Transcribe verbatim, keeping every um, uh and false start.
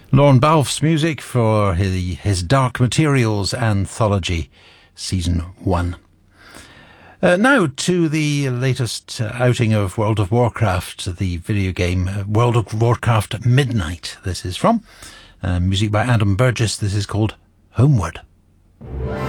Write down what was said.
Lorne Balfe's music for his, his Dark Materials anthology, Season one. Uh, now to the latest uh, outing of World of Warcraft, the video game uh, World of Warcraft Midnight. This is from uh, music by Adam Burgess. This is called Homeward.